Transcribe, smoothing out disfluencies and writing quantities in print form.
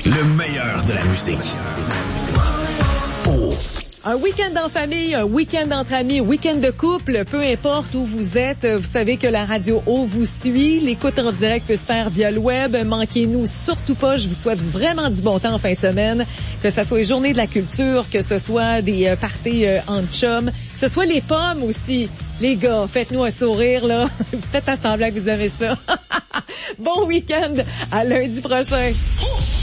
Le meilleur de la musique. Un week-end en famille, un week-end entre amis, un week-end de couple, peu importe où vous êtes, vous savez que la Radio O vous suit. L'écoute en direct peut se faire via le web. Manquez-nous surtout pas. Je vous souhaite vraiment du bon temps en fin de semaine. Que ce soit les journées de la culture, que ce soit des parties en chum, que ce soit les pommes aussi. Les gars, faites-nous un sourire, là. Faites à semblant que vous aimez ça. Bon week-end. À lundi prochain.